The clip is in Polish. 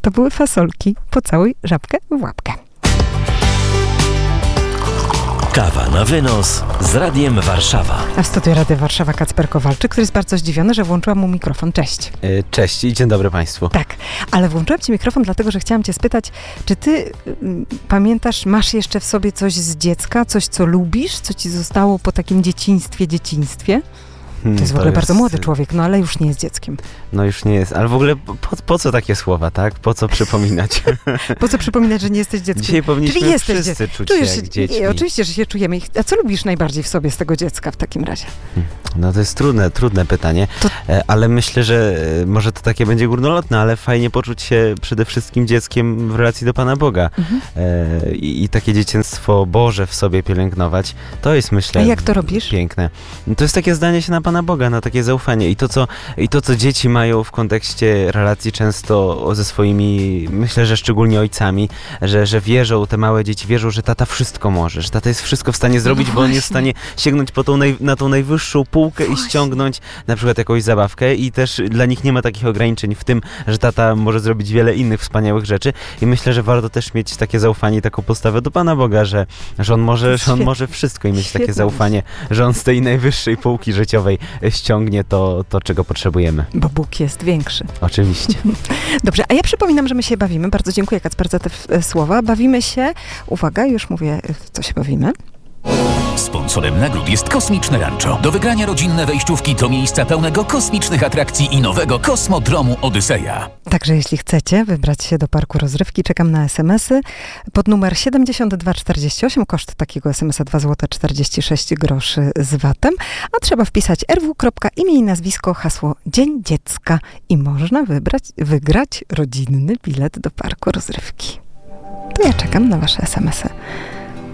To były fasolki. Pocałuj żabkę w łapkę. Kawa na wynos z Radiem Warszawa. A w studiu Radia Warszawa Kacper Kowalczyk, który jest bardzo zdziwiony, że włączyłam mu mikrofon. Cześć. Cześć i dzień dobry Państwu. Tak, ale włączyłam ci mikrofon dlatego, że chciałam cię spytać, czy ty pamiętasz, masz jeszcze w sobie coś z dziecka, coś co lubisz, co ci zostało po takim dzieciństwie? To jest w ogóle bardzo młody człowiek, no ale już nie jest dzieckiem. No już nie jest, ale w ogóle po co takie słowa, tak? Po co przypominać? Po co przypominać, że nie jesteś dzieckiem? Dzisiaj powinniśmy wszyscy czuć się jak dzieci. Nie, oczywiście, że się czujemy. A co lubisz najbardziej w sobie z tego dziecka w takim razie? No to jest trudne pytanie, ale myślę, że może to takie będzie górnolotne, ale fajnie poczuć się przede wszystkim dzieckiem w relacji do Pana Boga. I takie dzieciństwo Boże w sobie pielęgnować. To jest, myślę, a jak to robisz? Piękne. To jest takie zdanie się na Pana Boga, na takie zaufanie. I to, co dzieci mają w kontekście relacji często ze swoimi, myślę, że szczególnie ojcami, że wierzą, te małe dzieci wierzą, że tata wszystko może, że tata jest wszystko w stanie zrobić, bo on jest w stanie sięgnąć na tą najwyższą półkę i ściągnąć na przykład jakąś zabawkę i też dla nich nie ma takich ograniczeń w tym, że tata może zrobić wiele innych wspaniałych rzeczy i myślę, że warto też mieć takie zaufanie i taką postawę do Pana Boga, że on może wszystko i mieć takie zaufanie, że on z tej najwyższej półki życiowej ściągnie to, czego potrzebujemy. Bo Bóg jest większy. Oczywiście. Dobrze, a ja przypominam, że my się bawimy. Bardzo dziękuję, Kacper, za te słowa. Bawimy się, uwaga, już mówię, co się bawimy. Sponsorem nagród jest Kosmiczne Rancho. Do wygrania rodzinne wejściówki do miejsca pełnego kosmicznych atrakcji i nowego kosmodromu Odyseja. Także jeśli chcecie wybrać się do parku rozrywki, czekam na SMS-y pod numer 7248. Koszt takiego SMS-a 2,46 zł z VAT-em. A trzeba wpisać rw.imię i nazwisko, hasło Dzień Dziecka i można wygrać rodzinny bilet do parku rozrywki. To ja czekam na wasze SMS-y.